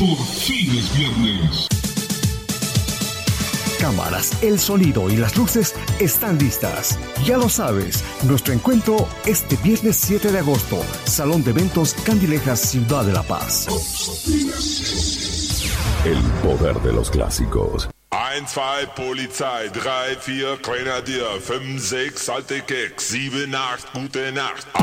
Por fin es viernes. Cámaras, el sonido y las luces están listas. Ya lo sabes, nuestro encuentro este viernes 7 de agosto, Salón de Eventos Candilejas, Ciudad de La Paz. El poder de los clásicos. 1, 2, Polizei, 3, 4, Grenadier, 5, 6, alte Keks, 7, 8, gute Nacht.